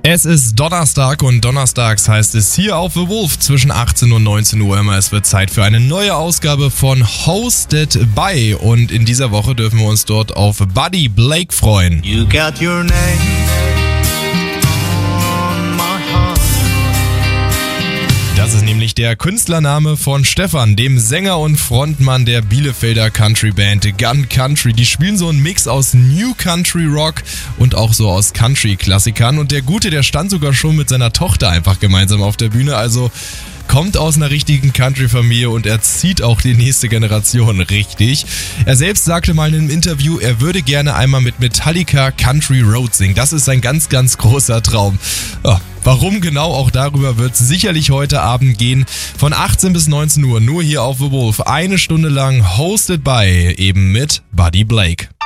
Es ist Donnerstag und donnerstags heißt es hier auf The Wolf zwischen 18 und 19 Uhr immer. Es wird Zeit für eine neue Ausgabe von Hosted by und in dieser Woche dürfen wir uns dort auf Buddy Blake freuen. You got your name on my heart. Das ist nämlich der Künstlername von Stefan, dem Sänger und Frontmann der Bielefelder Country-Band Gun Country. Die spielen so einen Mix aus New Country Rock und auch so aus Country-Klassikern. Und der Gute, der stand sogar schon mit seiner Tochter einfach gemeinsam auf der Bühne. Also kommt aus einer richtigen Country-Familie und erzieht auch die nächste Generation richtig. Er selbst sagte mal in einem Interview, er würde gerne einmal mit Metallica Country Road singen. Das ist sein ganz, ganz großer Traum. Ja, warum genau, auch darüber wird es sicherlich heute Abend gehen. Von 18 bis 19 Uhr, nur hier auf The Wolf. Eine Stunde lang hosted by eben mit Buddy Blake.